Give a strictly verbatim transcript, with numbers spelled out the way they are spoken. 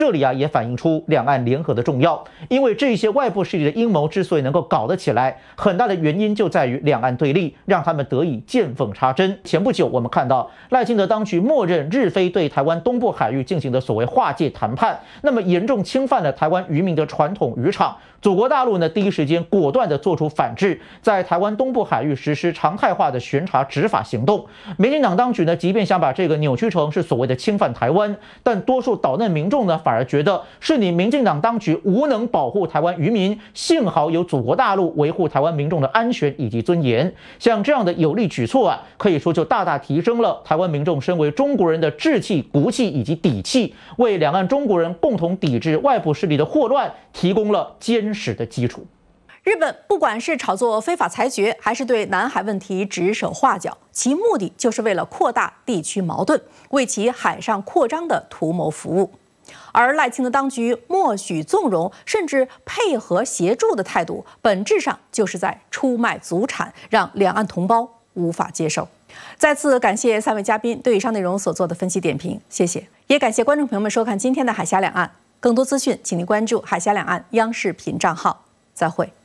这里啊也反映出两岸联合的重要，因为这些外部势力的阴谋之所以能够搞得起来，很大的原因就在于两岸对立，让他们得以见缝插针。前不久我们看到赖清德当局默认日菲对台湾东部海域进行的所谓划界谈判，那么严重侵犯了台湾渔民的传统渔场。祖国大陆呢第一时间果断地做出反制，在台湾东部海域实施常态化的巡查执法行动。民进党当局呢，即便想把这个扭曲成是所谓的侵犯台湾，但多数岛内民众呢反而觉得是你民进党当局无能保护台湾渔民，幸好有祖国大陆维护台湾民众的安全以及尊严。像这样的有力举措啊，可以说就大大提升了台湾民众身为中国人的志气、骨气以及底气，为两岸中国人共同抵制外部势力的祸乱提供了坚实的基础。 日本不管是炒作非法裁决，还是对南海问题指手画脚，其目的就是为了扩大地区矛盾，为其海上扩张的图谋服务。而赖清德当局默许纵容，甚至配合协助的态度，本质上就是在出卖祖产，让两岸同胞无法接受。再次感谢三位嘉宾对以上内容所做的分析点评，谢谢。也感谢观众朋友们收看今天的海峡两岸。更多资讯，请您关注海峡两岸央视频账号。再会。